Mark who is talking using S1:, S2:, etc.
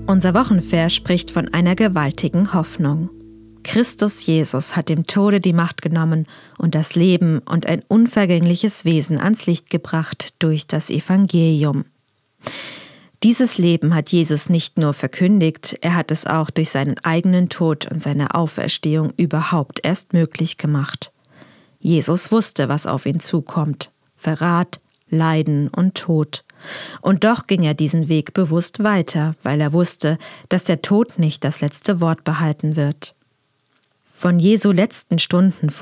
S1: Unser Wochenvers spricht von einer gewaltigen Hoffnung. Christus Jesus hat dem Tode die Macht genommen und das Leben und ein unvergängliches Wesen ans Licht gebracht durch das Evangelium. Dieses Leben hat Jesus nicht nur verkündigt, er hat es auch durch seinen eigenen Tod und seine Auferstehung überhaupt erst möglich gemacht. Jesus wusste, was auf ihn zukommt: Verrat, Leiden und Tod. Und doch ging er diesen Weg bewusst weiter, weil er wusste, dass der Tod nicht das letzte Wort behalten wird. Von Jesu letzten Stunden